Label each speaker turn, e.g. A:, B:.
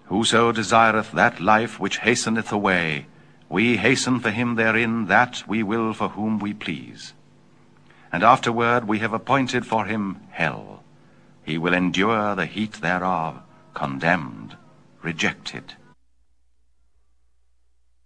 A: Whoso desireth that life which hasteneth away, we hasten for him therein that we will for whom we please. And afterward we have appointed for him hell. He will endure the heat thereof, condemned, rejected.